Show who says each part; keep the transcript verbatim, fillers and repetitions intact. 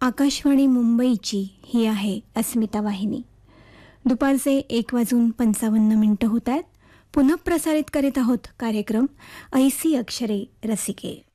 Speaker 1: आकाशवाणी मुंबईची ही आहे अस्मिता वाहिनी. दुपारचे एक वाजून पंचावन्न मिनिटं होत आहेत. पुनः प्रसारित करीत आहोत कार्यक्रम ऐसी अक्षरे रसिके.